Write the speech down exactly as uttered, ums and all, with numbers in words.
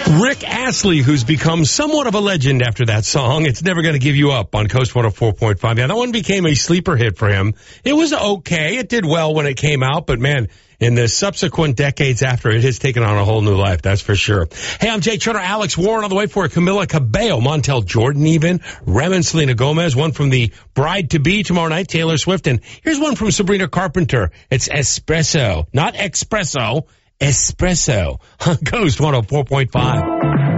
Rick Astley, who's become somewhat of a legend after that song, It's Never Gonna Give You Up on Coast one oh four point five. Yeah, that one became a sleeper hit for him. It was okay. It did well when it came out, but man, in the subsequent decades after, it has taken on a whole new life, that's for sure. Hey, I'm Jake Turner, Alex Warren on the way for Camila Cabello, Montel Jordan even, Rem and Selena Gomez, one from the bride-to-be tomorrow night, Taylor Swift, and here's one from Sabrina Carpenter. It's Espresso, not Espresso, Espresso on Coast one oh four point five.